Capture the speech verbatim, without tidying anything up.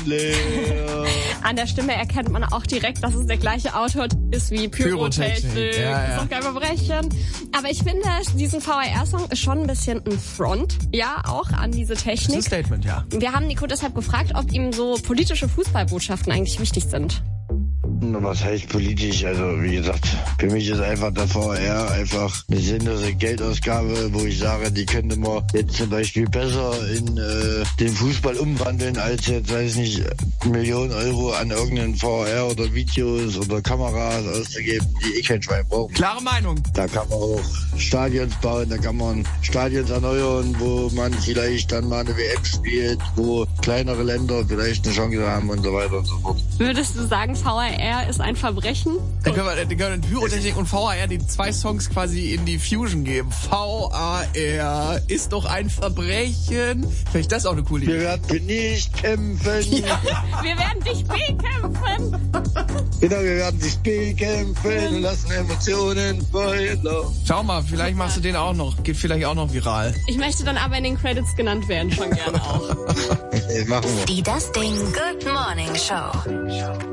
leer. An der Stimme erkennt man auch direkt, dass es der gleiche Autor ist wie Pyrotechnik. Pyrotechnik. Ja, ja. Ist doch kein Verbrechen. Aber ich finde, diesen V R R-Song ist schon ein bisschen ein Front, ja, auch an diese Das ist ein Technik. Statement, ja. Wir haben Nico deshalb gefragt, ob ihm so politische Fußballbotschaften eigentlich wichtig sind. Was heißt politisch? Also wie gesagt, für mich ist einfach der V R R einfach eine sinnlose Geldausgabe, wo ich sage, die könnte man jetzt zum Beispiel besser in äh, den Fußball umwandeln, als jetzt, weiß nicht, Millionen Euro an irgendeinen V R R oder Videos oder Kameras auszugeben, die eh kein Schwein braucht. Klare Meinung. Da kann man auch Stadions bauen, da kann man Stadions erneuern, wo man vielleicht dann mal eine W M spielt, wo kleinere Länder vielleicht eine Chance haben und so weiter und so fort. Würdest du sagen, V R R ist ein Verbrechen? Dann können wir, dann können wir Pyrotechnik und V R R die zwei Songs quasi in die Fusion geben. V R R ist doch ein Verbrechen. Vielleicht das auch eine coole Wir Idee. werden nicht kämpfen. Ja. Wir werden dich bekämpfen. Genau, wir werden dich bekämpfen und lassen Emotionen Feuer. Schau mal, vielleicht machst du den auch noch. Geht vielleicht auch noch viral. Ich möchte dann aber in den Credits genannt werden, schon gerne auch. Machen wir. Die Das Ding Good Morning Show.